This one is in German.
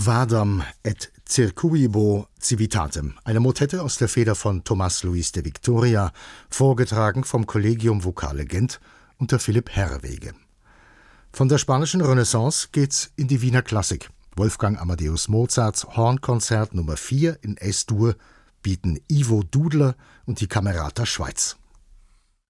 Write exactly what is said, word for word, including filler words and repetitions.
Vadam et circuibo civitatem, eine Motette aus der Feder von Tomás Luis de Victoria, vorgetragen vom Collegium Vocale Gent unter Philipp Herreweghe. Von der spanischen Renaissance geht's in die Wiener Klassik. Wolfgang Amadeus Mozarts Hornkonzert Nummer vier in Es-Dur bieten Ivo Dudler und die Camerata Schweiz.